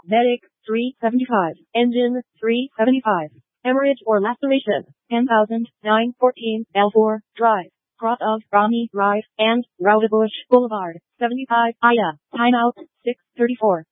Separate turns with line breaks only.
Medic, 375. Engine, 375. Hemorrhage or laceration, 10,914. L4, Drive. Cross of Brahmi Drive and Rowdebush Boulevard, 75. Ida. Timeout, 6:34.